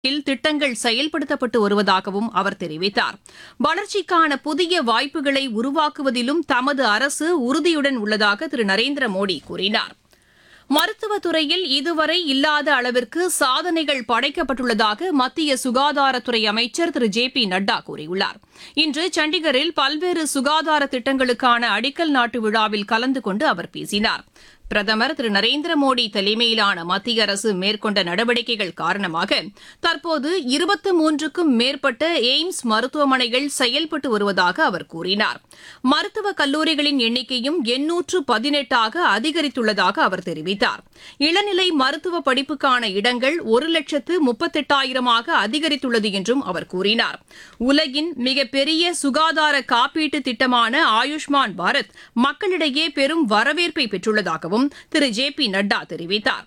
திட்டங்கள் செயல்படுத்தப்பட்டு வருவதாகவும் அவர் தெரிவித்தார். வளர்ச்சிக்கான புதிய வாய்ப்புகளை உருவாக்குவதிலும் தமது அரசு உறுதியுடன் உள்ளதாக திரு நரேந்திர மோடி கூறினார். மருத்துவத்துறையில் இதுவரை இல்லாத அளவிற்கு சாதனைகள் படைக்கப்பட்டுள்ளதாக மத்திய சுகாதாரத்துறை அமைச்சர் திரு ஜே.பி. நட்டா கூறியுள்ளார். இன்று சண்டிகரில் பல்வேறு சுகாதார திட்டங்களுக்கான அடிக்கல் நாட்டு விழாவில் கலந்து கொண்டு அவர் பேசினார். பிரதமர் திரு நரேந்திர மோடி தலைமையிலான மத்திய அரசு மேற்கொண்ட நடவடிக்கைகள் காரணமாக தற்போது 23க்கும் மேற்பட்ட எய்ம்ஸ் மருத்துவமனைகள் செயல்பட்டு வருவதாக அவர் கூறினார். மருத்துவக் கல்லூரிகளின் எண்ணிக்கையும் 818ஆக அதிகரித்துள்ளதாக அவர் தெரிவித்தார். இளநிலை மருத்துவ படிப்புக்கான இடங்கள் 1,38,000ஆக அதிகரித்துள்ளது என்றும் அவர் கூறினார். உலகின் மிகப்பெரிய சுகாதார காப்பீட்டு திட்டமான ஆயுஷ்மான் பாரத் மக்களிடையே பெரும் வரவேற்பை பெற்றுள்ளதாகவும் திரு ஜே.பி. நட்டா தெரிவித்தார்.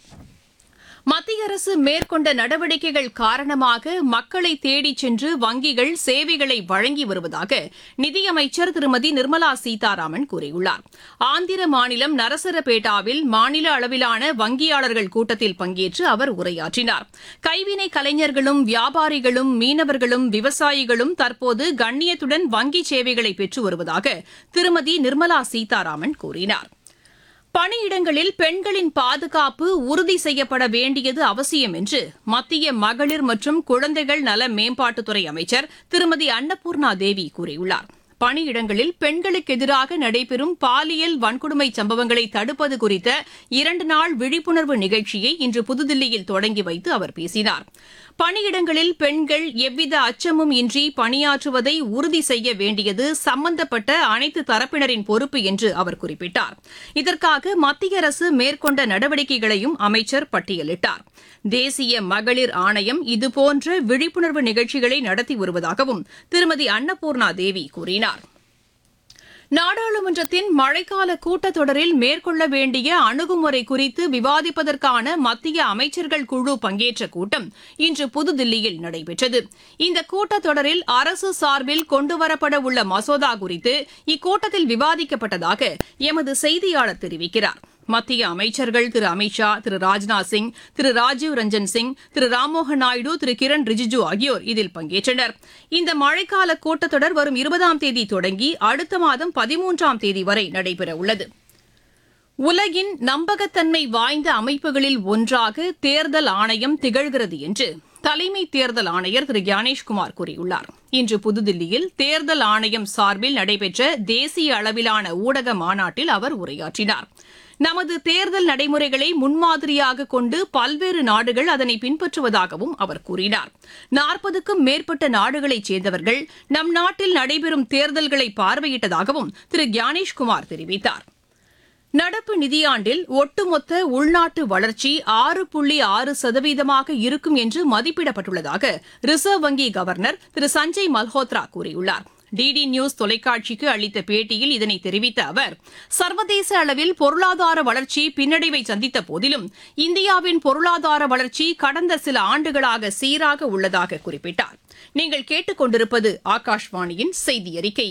மத்திய அரசு மேற்கொண்ட நடவடிக்கைகள் காரணமாக மக்களை தேடிச் சென்று வங்கிகள் சேவைகளை வழங்கி வருவதாக நிதியமைச்சர் திருமதி நிர்மலா சீதாராமன் கூறியுள்ளார். ஆந்திர மாநிலம் நரசரபேட்டாவில் மாநில அளவிலான வங்கியாளர்கள் கூட்டத்தில் பங்கேற்று அவர் உரையாற்றினார். கைவினை கலைஞர்களும் வியாபாரிகளும் மீனவர்களும் விவசாயிகளும் தற்போது கண்ணியத்துடன் வங்கி சேவைகளை பெற்று வருவதாக திருமதி நிர்மலா சீதாராமன் கூறினார். பணியிடங்களில் பெண்களின் பாதுகாப்பு உறுதி செய்யப்பட வேண்டியது அவசியம் என்று மத்திய மகளிர் மற்றும் குழந்தைகள் நல மேம்பாட்டுத்துறை அமைச்சர் திருமதி அன்னபூர்ணா தேவி கூறியுள்ளார். பணியிடங்களில் பெண்களுக்கு எதிராக நடைபெறும் பாலியல் வன்கொடுமை சம்பவங்களை தடுப்பது குறித்த 2 நாள் விழிப்புணர்வு நிகழ்ச்சியை இன்று புதுதில்லியில் தொடங்கி வைத்து அவர் பேசினார். பணியிடங்களில் பெண்கள் எவ்வித அச்சமும் இன்றி பணியாற்றுவதை உறுதி செய்ய வேண்டியது சம்பந்தப்பட்ட அனைத்து தரப்பினரின் பொறுப்பு என்று அவர் குறிப்பிட்டார். இதற்காக மத்திய அரசு மேற்கொண்ட நடவடிக்கைகளையும் அமைச்சர் பட்டியலிட்டார். தேசிய மகளிர் ஆணையம் இதுபோன்ற விழிப்புணர்வு நிகழ்ச்சிகளை நடத்தி வருவதாகவும் திருமதி அன்னபூர்ணா தேவி கூறினார். நாடாளுமன்றத்தின் மழைக்கால கூட்டத்தொடரில் மேற்கொள்ள வேண்டிய அணுகுமுறை குறித்து விவாதிப்பதற்கான மத்திய அமைச்சர்கள் குழு பங்கேற்ற கூட்டம் இன்று புதுதில்லியில் நடைபெற்றது. இந்த கூட்டத்தொடரில் அரசு சார்பில் கொண்டுவரப்பட உள்ள மசோதா குறித்து இக்கூட்டத்தில் விவாதிக்கப்பட்டதாக எமது செய்தியாளர் தெரிவிக்கிறார். மத்திய அமைச்சர்கள் திரு அமித் ஷா, திரு ராஜ்நாத் சிங், திரு ராஜீவ் ரஞ்சன் சிங், திரு ராம்மோகன் நாயுடு, திரு கிரண் ரிஜிஜு ஆகியோர் இதில் பங்கேற்றனர். இந்த மழைக்கால கூட்டத்தொடர் வரும் 20ஆம் தேதி தொடங்கி அடுத்த மாதம் 13ஆம் தேதி வரை நடைபெறவுள்ளது. உலகின் நம்பகத்தன்மை வாய்ந்த அமைப்புகளில் ஒன்றாக தேர்தல் ஆணையம் திகழ்கிறது என்று தலைமை தேர்தல் ஆணையர் திரு ஞானேஷ்குமார் கூறியுள்ளார். இன்று புதுதில்லியில் தேர்தல் ஆணையம் சார்பில் நடைபெற்ற தேசிய அளவிலான ஊடக மாநாட்டில் அவர் உரையாற்றினார். நமது தேர்தல் நடைமுறைகளை முன்மாதிரியாக கொண்டு பல்வேறு நாடுகள் அதனை பின்பற்றுவதாகவும் அவர் கூறினார். 40க்கும் மேற்பட்ட நாடுகளைச் சேர்ந்தவர்கள் நம் நாட்டில் நடைபெறும் தேர்தல்களை பார்வையிட்டதாகவும் திரு ஞானேஷ்குமார் தெரிவித்தார். நடப்பு நிதியாண்டில் ஒட்டுமொத்த உள்நாட்டு வளர்ச்சி 6.6% இருக்கும் என்று மதிப்பிடப்பட்டுள்ளதாக ரிசர்வ் வங்கி கவர்னர் திரு சஞ்சய் மல்ஹோத்ரா கூறியுள்ளார். டிடி நியூஸ் தொலைக்காட்சிக்கு அளித்த பேட்டியில் இதனை தெரிவித்த அவர், சர்வதேச அளவில் பொருளாதார வளர்ச்சி பின்னடைவை சந்தித்த போதிலும் இந்தியாவின் பொருளாதார வளர்ச்சி கடந்த சில ஆண்டுகளாக சீராக உள்ளதாக குறிப்பிட்டார். நீங்கள் கேட்டுக் கொண்டிருப்பது ஆகாஷ்வாணியின் செய்தி அறிக்கை.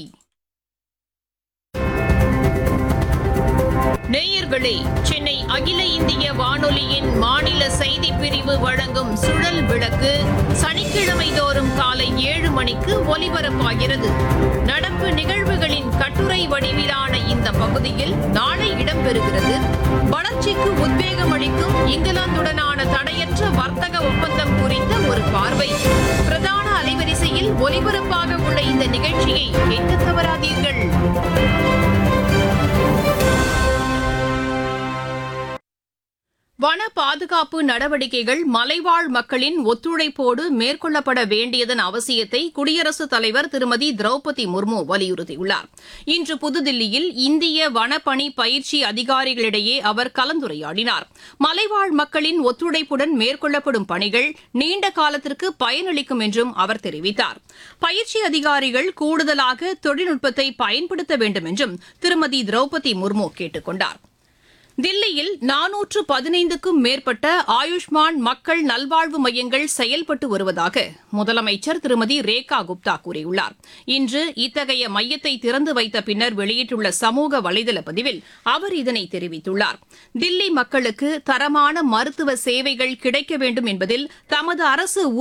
நேயர்களே, சென்னை அகில இந்திய வானொலியின் மாநில செய்திப் பிரிவு வழங்கும் சுழல் விளக்கு சனிக்கிழமை தோறும் காலை 7 மணிக்கு ஒலிபரப்பாகிறது. நடப்பு நிகழ்வுகளின் கட்டுரை வடிவிலான இந்த பகுதியில் நாளை இடம்பெறுகிறது. வளர்ச்சிக்கு உத்வேகம் அளிக்கும் இங்கிலாந்துடனான தடையற்ற வர்த்தக ஒப்பந்தம் குறித்த ஒரு பார்வை. பிரதான அலைவரிசையில் ஒலிபரப்பாக உள்ள இந்த நிகழ்ச்சியை கேட்கத் தவறாதீர்கள். வன பாதுகாப்பு நடவடிக்கைகள் மலைவாழ் மக்களின் ஒத்துழைப்போடு மேற்கொள்ளப்பட வேண்டியதன் அவசியத்தை குடியரசுத் தலைவர் திருமதி திரௌபதி முர்மு வலியுறுத்தியுள்ளார். இன்று புதுதில்லியில் இந்திய வனப்பணி பயிற்சி அதிகாரிகளிடையே அவர் கலந்துரையாடினார். மலைவாழ் மக்களின் ஒத்துழைப்புடன் மேற்கொள்ளப்படும் பணிகள் நீண்ட காலத்திற்கு பயனளிக்கும் என்றும் அவர் தெரிவித்தார். பயிற்சி அதிகாரிகள் கூடுதலாக தொழில்நுட்பத்தை பயன்படுத்த வேண்டும் என்றும் திருமதி திரௌபதி முர்மு கேட்டுக் கொண்டார். தில்லியில் 415க்கும் மேற்பட்ட ஆயுஷ்மான் மக்கள் நல்வாழ்வு மையங்கள் செயல்பட்டு வருவதாக முதலமைச்சர் திருமதி ரேகா குப்தா கூறியுள்ளார். இன்று இத்தகைய மையத்தை திறந்து வைத்த பின்னர் வெளியிட்டுள்ள சமூக வலைதள பதிவில் அவர் இதனை தெரிவித்துள்ளார். தில்லி மக்களுக்கு தரமான மருத்துவ சேவைகள் கிடைக்க வேண்டும் என்பதில் தமது அரசு